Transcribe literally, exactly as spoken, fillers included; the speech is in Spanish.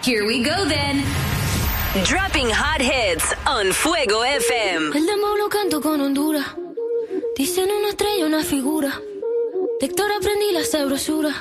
Here we go then. Dropping hot hits on Fuego F M. El demo lo canto con Honduras. Dicen una estrella, una figura. De Héctor aprendí la sabrosura.